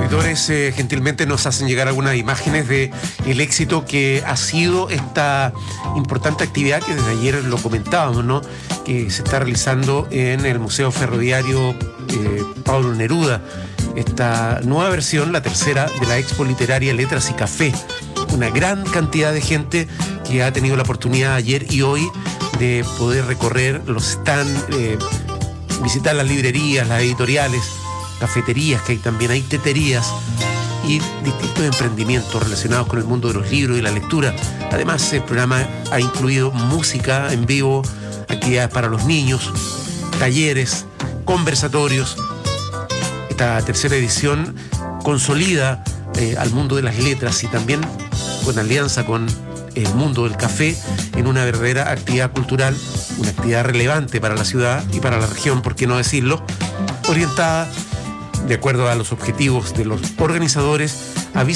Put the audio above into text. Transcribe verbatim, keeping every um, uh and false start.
auditores eh, gentilmente nos hacen llegar algunas imágenes de el éxito que ha sido esta importante actividad que desde ayer lo comentábamos, ¿no? Que se está realizando en el Museo Ferroviario eh, Pablo Neruda. Esta nueva versión, la tercera de la Expo Literaria Letras y Café. Una gran cantidad de gente que ha tenido la oportunidad ayer y hoy de poder recorrer los stands, eh, visitar las librerías, las editoriales, cafeterías, que hay también, hay teterías y distintos emprendimientos relacionados con el mundo de los libros y la lectura. Además, el programa ha incluido música en vivo, actividades para los niños, talleres, conversatorios. Esta tercera edición consolida eh, al mundo de las letras y también con alianza con el mundo del café en una verdadera actividad cultural, una actividad relevante para la ciudad y para la región, por qué no decirlo, orientada de acuerdo a los objetivos de los organizadores